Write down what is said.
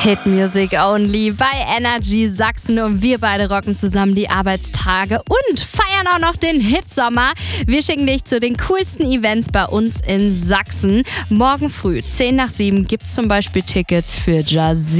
Hit Music Only bei Energy Sachsen und wir beide rocken zusammen die Arbeitstage und feiern auch noch den Hitsommer. Wir schicken dich zu den coolsten Events bei uns in Sachsen. Morgen früh, 6:50, gibt's zum Beispiel Tickets für Jazzy.